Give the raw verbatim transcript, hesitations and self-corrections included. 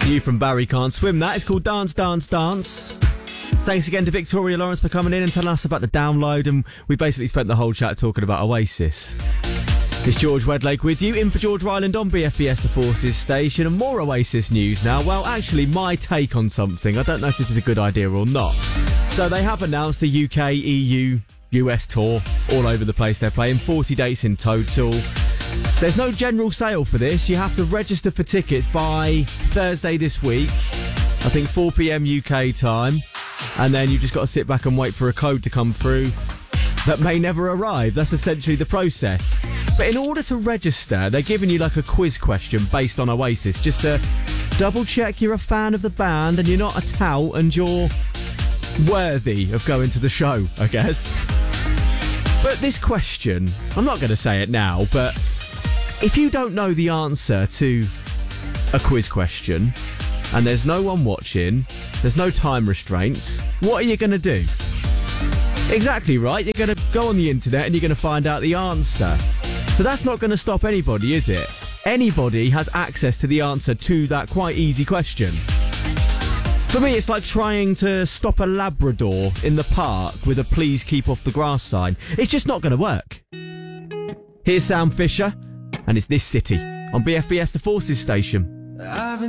You from Barry Can't Swim. That is called Dance, Dance, Dance. Thanks again to Victoria Lawrence for coming in and telling us about the download, and we basically spent the whole chat talking about Oasis. It's George Wedlake with you, in for George Ryland on B F B S The Forces station, and more Oasis news now. Well, actually, my take on something. I don't know if this is a good idea or not. So they have announced a U K, E U, U S tour all over the place. They're playing forty dates in total. There's no general sale for this. You have to register for tickets by Thursday this week. I think four p.m. U K time. And then you've just got to sit back and wait for a code to come through that may never arrive. That's essentially the process. But in order to register, they're giving you like a quiz question based on Oasis, just to double check you're a fan of the band and you're not a tout and you're worthy of going to the show, I guess. But this question, I'm not going to say it now, but if you don't know the answer to a quiz question and there's no one watching, there's no time restraints, what are you going to do? Exactly right, you're going to go on the internet and you're going to find out the answer. So that's not going to stop anybody, is it? Anybody has access to the answer to that quite easy question. For me, it's like trying to stop a Labrador in the park with a please keep off the grass sign. It's just not going to work. Here's Sam Fisher, and it's This City on B F B S The Forces station. I've been